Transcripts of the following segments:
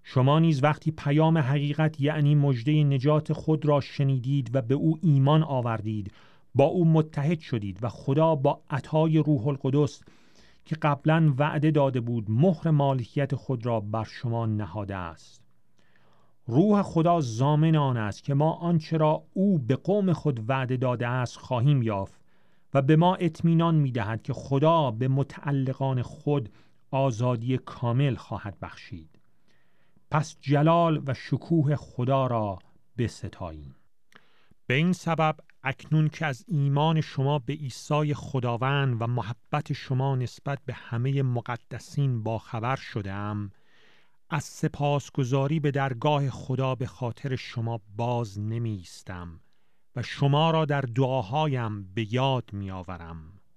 شما نیز وقتی پیام حقیقت یعنی مژده نجات خود را شنیدید و به او ایمان آوردید، با او متحد شدید و خدا با عطای روح القدس که قبلا وعده داده بود مهر مالکیت خود را بر شما نهاده است. روح خدا ضامن آن است که ما آنچه را او به قوم خود وعده داده است خواهیم یافت و به ما اطمینان می‌دهد که خدا به متعلقان خود آزادی کامل خواهد بخشید. پس جلال و شکوه خدا را بستاییم. به این سبب اکنون که از ایمان شما به عیسی خداوند و محبت شما نسبت به همه مقدسین باخبر شدم، از سپاسگزاری به درگاه خدا به خاطر شما باز نمی ایستم و شما را در دعاهایم به یاد می آورم.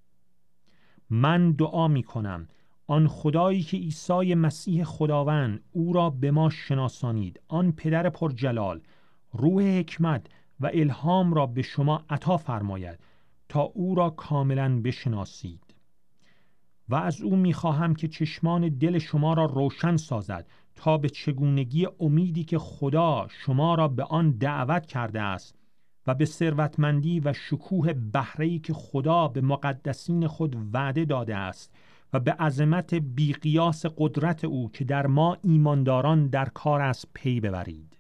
من دعا می کنم آن خدایی که عیسی مسیح خداوند او را به ما شناسانید، آن پدر پرجلال، روح حکمت و الهام را به شما عطا فرماید تا او را کاملا بشناسید. و از او می‌خواهم که چشمان دل شما را روشن سازد تا به چگونگی امیدی که خدا شما را به آن دعوت کرده است و به ثروتمندی و شکوه بهره‌ای که خدا به مقدسین خود وعده داده است و به عظمت بی‌قیاس قدرت او که در ما ایمانداران در کار است پی ببرید.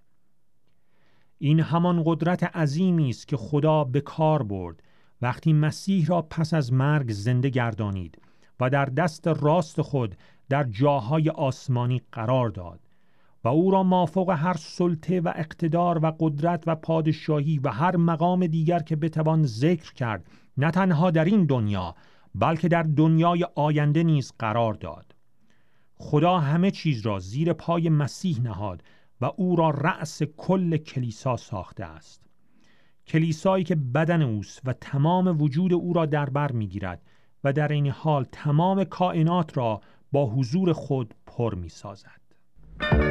این همان قدرت عظیمی است که خدا به کار برد وقتی مسیح را پس از مرگ زنده گردانید و در دست راست خود در جاهای آسمانی قرار داد و او را مافوق هر سلطه و اقتدار و قدرت و پادشاهی و هر مقام دیگر که بتوان ذکر کرد، نه تنها در این دنیا بلکه در دنیای آینده نیز قرار داد. خدا همه چیز را زیر پای مسیح نهاد و او را رأس کل کلیسا ساخته است. کلیسایی که بدن اوست و تمام وجود او را در بر می‌گیرد و در این حال تمام کائنات را با حضور خود پر می‌سازد.